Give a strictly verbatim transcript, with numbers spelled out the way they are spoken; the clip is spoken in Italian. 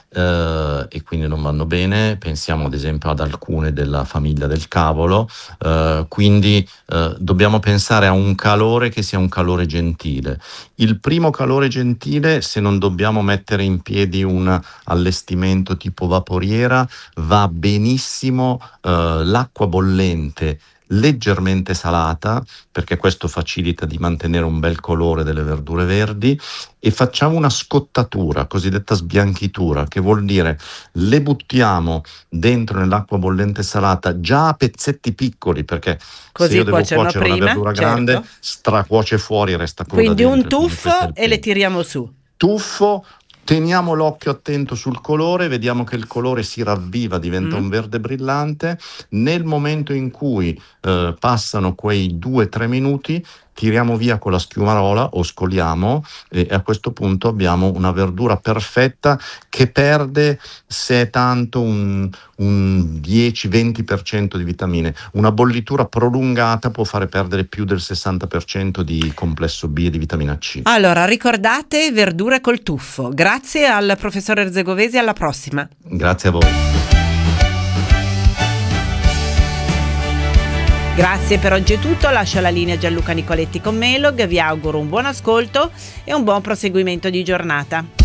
eh, e quindi non vanno bene. Pensiamo ad esempio ad alcune della famiglia del cavolo, eh, quindi eh, dobbiamo pensare a un calore che sia un calore gentile. Il primo calore gentile, se non dobbiamo mettere in piedi un allestimento tipo vaporiera, va benissimo eh, l'acqua bollente leggermente salata, perché questo facilita di mantenere un bel colore delle verdure verdi, e facciamo una scottatura, cosiddetta sbianchitura, che vuol dire le buttiamo dentro nell'acqua bollente salata già a pezzetti piccoli, perché se Così io devo cuociono cuocere una prima, verdura grande, certo. stracuoce fuori e resta cruda Quindi un dentro, e quindi questo è tuffo il e le tempo. tiriamo su. Tuffo, teniamo l'occhio attento sul colore, vediamo che il colore si ravviva, diventa un Mm? verde brillante. Nel momento in cui eh, passano quei due tre minuti, tiriamo via con la schiumarola o scoliamo, e a questo punto abbiamo una verdura perfetta che perde, se è tanto, un, un dieci venti per cento di vitamine. Una bollitura prolungata può fare perdere più del sessanta per cento di complesso B e di vitamina C. Allora, ricordate verdure col tuffo. Grazie al professore Erzegovesi, alla prossima. Grazie a voi. Grazie, per oggi è tutto. Lascio la linea a Gianluca Nicoletti con Melog. Vi auguro un buon ascolto e un buon proseguimento di giornata.